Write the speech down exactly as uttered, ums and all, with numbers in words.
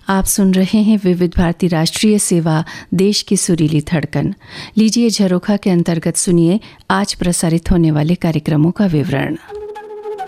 आप सुन रहे हैं विविध भारती राष्ट्रीय सेवा, देश की सुरीली धड़कन। लीजिए झरोखा के अंतर्गत सुनिए आज प्रसारित होने वाले कार्यक्रमों का विवरण।